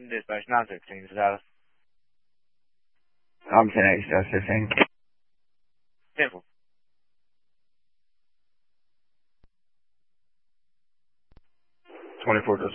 Dispatch 916, this is Alice. I'm 10X, 15. 10-4. 24.